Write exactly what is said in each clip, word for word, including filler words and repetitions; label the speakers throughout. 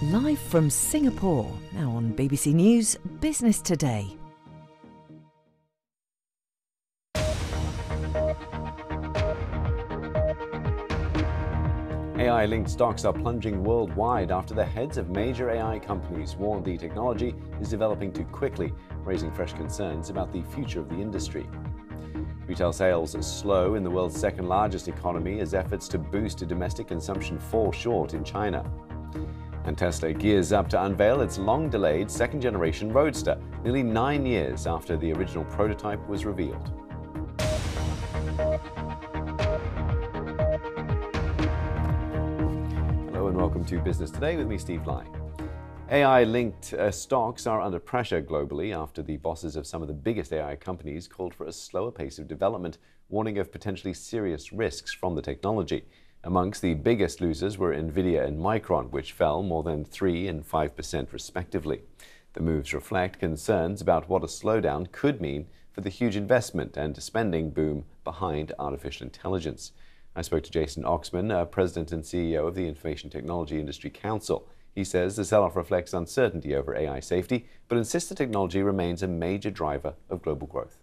Speaker 1: Live from Singapore, now on B B C News Business Today.
Speaker 2: A I-linked stocks are plunging worldwide after the heads of major A I companies warned the technology is developing too quickly, raising fresh concerns about the future of the industry. Retail sales are slow in the world's second largest economy as efforts to boost domestic consumption fall short in China. And Tesla gears up to unveil its long-delayed second-generation Roadster, nearly nine years after the original prototype was revealed. Hello and welcome to Business Today with me, Steve Lai. A I-linked uh, stocks are under pressure globally after the bosses of some of the biggest A I companies called for a slower pace of development, warning of potentially serious risks from the technology. Amongst the biggest losers were Nvidia and Micron, which fell more than three and five percent respectively. The moves reflect concerns about what a slowdown could mean for the huge investment and spending boom behind artificial intelligence. I spoke to Jason Oxman, uh, President and C E O of the Information Technology Industry Council. He says the sell-off reflects uncertainty over A I safety, but insists the technology remains a major driver of global growth.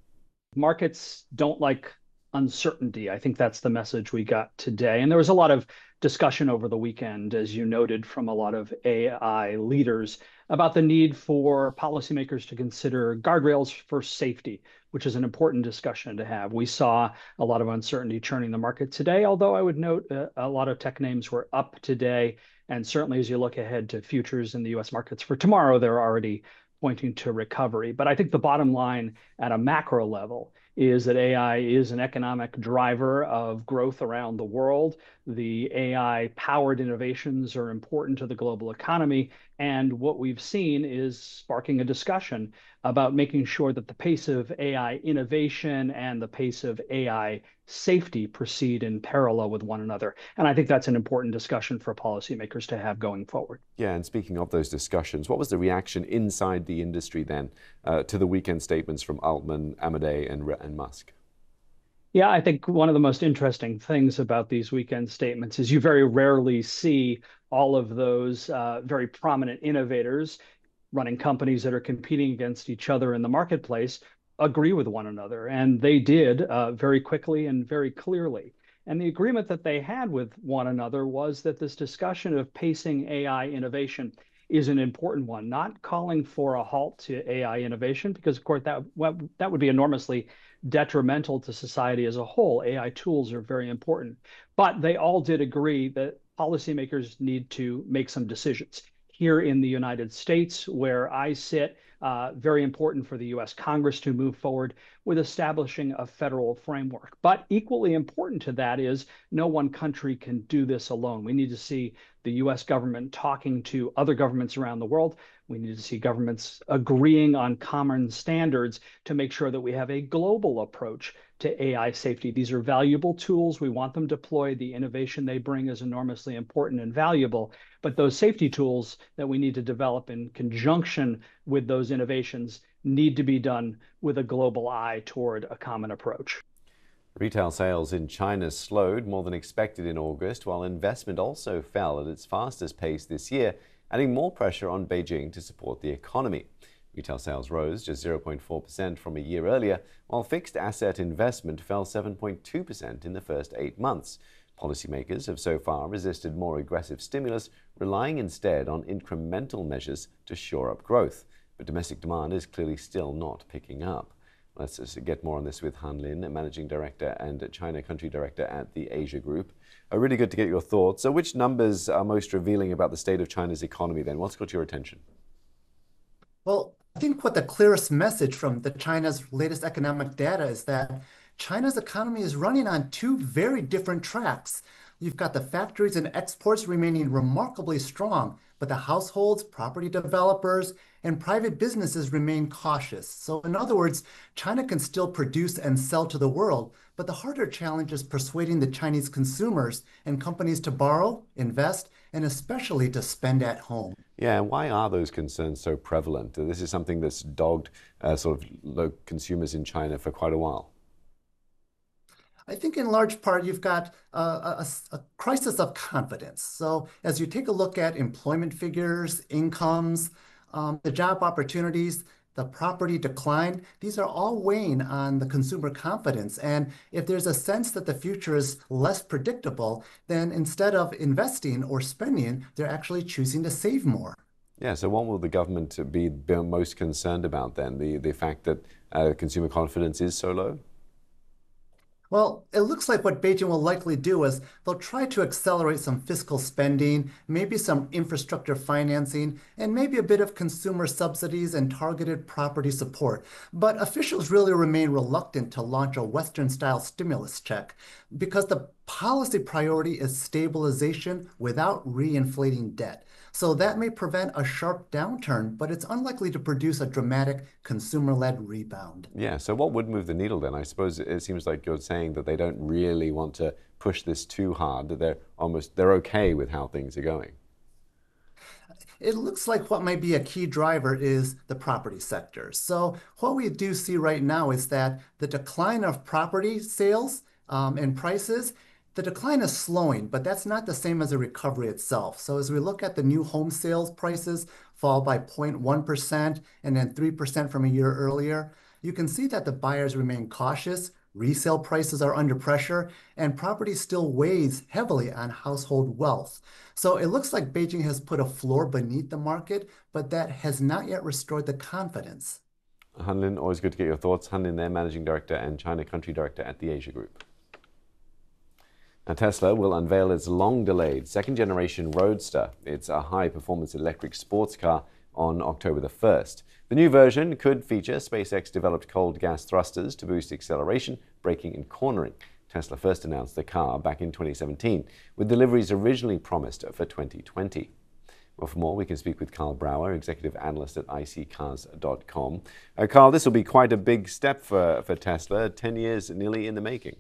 Speaker 3: Markets don't like uncertainty. I think that's the message we got today. And there was a lot of discussion over the weekend, as you noted, from a lot of A I leaders about the need for policymakers to consider guardrails for safety, which is an important discussion to have. We saw a lot of uncertainty churning the market today, although I would note uh, a lot of tech names were up today. And certainly as you look ahead to futures in the U S markets for tomorrow, they're already pointing to recovery. But I think the bottom line at a macro level is that A I is an economic driver of growth around the world. The A I-powered innovations are important to the global economy. And what we've seen is sparking a discussion about making sure that the pace of A I innovation and the pace of A I safety proceed in parallel with one another. And I think that's an important discussion for policymakers to have going forward.
Speaker 2: Yeah, and speaking of those discussions, what was the reaction inside the industry then uh, to the weekend statements from Altman, Amodei, and, and Musk?
Speaker 3: Yeah, I think one of the most interesting things about these weekend statements is you very rarely see all of those uh, very prominent innovators running companies that are competing against each other in the marketplace agree with one another. And they did uh, very quickly and very clearly. And the agreement that they had with one another was that this discussion of pacing A I innovation is an important one, not calling for a halt to A I innovation, because of course that, that would be enormously detrimental to society as a whole. A I tools are very important, but they all did agree that policymakers need to make some decisions. Here in the United States, where I sit, uh, very important for the U S Congress to move forward with establishing a federal framework. But equally important to that is no one country can do this alone. We need to see the U S government talking to other governments around the world. We need to see governments agreeing on common standards to make sure that we have a global approach to A I safety. These are valuable tools. We want them deployed. The innovation they bring is enormously important and valuable. But those safety tools that we need to develop in conjunction with those innovations need to be done with a global eye toward a common approach.
Speaker 2: Retail sales in China slowed more than expected in August, while investment also fell at its fastest pace this year, adding more pressure on Beijing to support the economy. Retail sales rose just zero point four percent from a year earlier, while fixed asset investment fell seven point two percent in the first eight months. Policymakers have so far resisted more aggressive stimulus, relying instead on incremental measures to shore up growth. But domestic demand is clearly still not picking up. Let's just get more on this with Han Lin, Managing Director and China Country Director at the Asia Group. Uh, really good to get your thoughts. So which numbers are most revealing about the state of China's economy then? What's got your attention?
Speaker 4: Well, I think what the clearest message from the China's latest economic data is that China's economy is running on two very different tracks. You've got the factories and exports remaining remarkably strong, but the households, property developers, and private businesses remain cautious. So in other words, China can still produce and sell to the world, but the harder challenge is persuading the Chinese consumers and companies to borrow, invest, and especially to spend at home.
Speaker 2: Yeah, and why are those concerns so prevalent? This is something that's dogged uh, sort of low consumers in China for quite a while.
Speaker 4: I think in large part you've got uh, a, a crisis of confidence. So as you take a look at employment figures, incomes, um, the job opportunities, the property decline, these are all weighing on the consumer confidence. And if there's a sense that the future is less predictable, then instead of investing or spending, they're actually choosing to save more.
Speaker 2: Yeah, so what will the government be be most concerned about then? The, the fact that uh, consumer confidence is so low?
Speaker 4: Well, it looks like what Beijing will likely do is they'll try to accelerate some fiscal spending, maybe some infrastructure financing, and maybe a bit of consumer subsidies and targeted property support. But officials really remain reluctant to launch a Western-style stimulus check because the policy priority is stabilization without reinflating debt. So that may prevent a sharp downturn, but it's unlikely to produce a dramatic consumer-led rebound.
Speaker 2: Yeah, so what would move the needle then? I suppose it seems like you're saying that they don't really want to push this too hard, that they're almost, they're okay with how things are going.
Speaker 4: It looks like what might be a key driver is the property sector. So what we do see right now is that the decline of property sales um, and prices, the decline is slowing, but that's not the same as a recovery itself. So as we look at the new home sales prices fall by zero point one percent and then three percent from a year earlier, you can see that the buyers remain cautious, resale prices are under pressure, and property still weighs heavily on household wealth. So it looks like Beijing has put a floor beneath the market, but that has not yet restored the confidence.
Speaker 2: Han Lin, always good to get your thoughts. Han Lin there, Managing Director and China Country Director at the Asia Group. Now, Tesla will unveil its long-delayed second-generation Roadster. It's a high-performance electric sports car on October the first. The new version could feature SpaceX-developed cold gas thrusters to boost acceleration, braking, and cornering. Tesla first announced the car back in twenty seventeen, with deliveries originally promised for twenty twenty. Well, for more, we can speak with Carl Brower, Executive Analyst at I C cars dot com. Uh, Carl, this will be quite a big step for, for Tesla, ten years nearly in the making.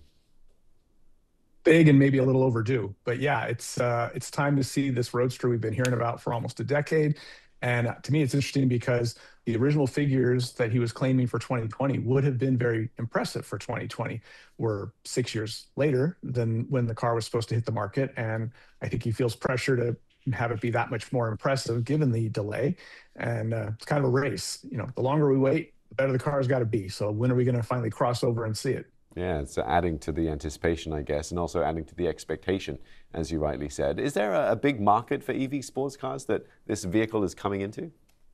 Speaker 5: Big and maybe a little overdue. But yeah, it's uh, it's time to see this Roadster we've been hearing about for almost a decade. And to me, it's interesting because the original figures that he was claiming for twenty twenty would have been very impressive for twenty twenty. We're six years later than when the car was supposed to hit the market. And I think he feels pressure to have it be that much more impressive given the delay. And uh, it's kind of a race. You know, the longer we wait, the better the car's got to be. So when are we going to finally cross over and see it?
Speaker 2: Yeah, it's adding to the anticipation, I guess, and also adding to the expectation, as you rightly said. Is there a, a big market for E V sports cars that this vehicle is coming into?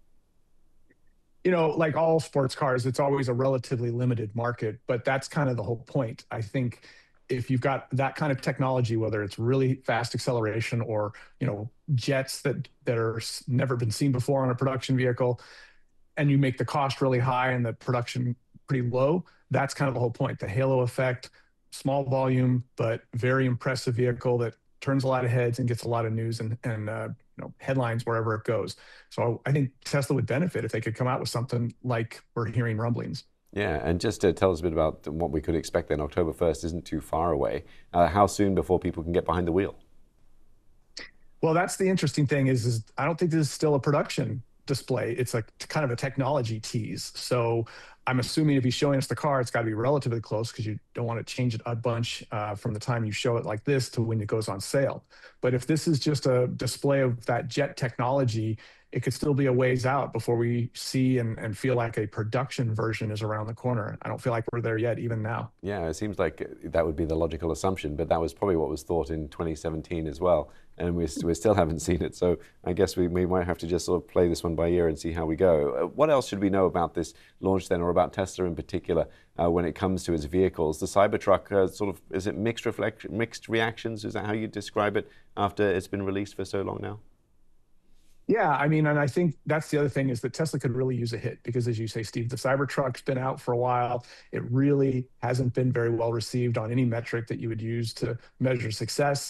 Speaker 5: You know, like all sports cars, it's always a relatively limited market, but that's kind of the whole point. I think if you've got that kind of technology, whether it's really fast acceleration or, you know, jets that, that are never been seen before on a production vehicle, and you make the cost really high and the production pretty low, that's kind of the whole point. The halo effect, small volume, but very impressive vehicle that turns a lot of heads and gets a lot of news and, and uh, you know, headlines wherever it goes. So I think Tesla would benefit if they could come out with something like we're hearing rumblings.
Speaker 2: Yeah, and just to tell us a bit about what we could expect then, October first isn't too far away. Uh, how soon before people can get behind the wheel?
Speaker 5: Well, that's the interesting thing is, is I don't think this is still a production display. It's like kind of a technology tease. So I'm assuming if he's showing us the car, it's got to be relatively close because you don't want to change it a bunch uh, from the time you show it like this to when it goes on sale. But if this is just a display of that jet technology, it could still be a ways out before we see and, and feel like a production version is around the corner. I don't feel like we're there yet, even now.
Speaker 2: Yeah, it seems like that would be the logical assumption, but that was probably what was thought in twenty seventeen as well, and we, we still haven't seen it. So I guess we, we might have to just sort of play this one by ear and see how we go. Uh, what else should we know about this launch then, or about Tesla in particular, uh, when it comes to its vehicles? The Cybertruck, uh, sort of, is it mixed, reflect, mixed reactions? Is that how you describe it after it's been released for so long now?
Speaker 5: Yeah, I mean, and I think that's the other thing is that Tesla could really use a hit because, as you say, Steve, the Cybertruck's been out for a while. It really hasn't been very well received on any metric that you would use to measure success.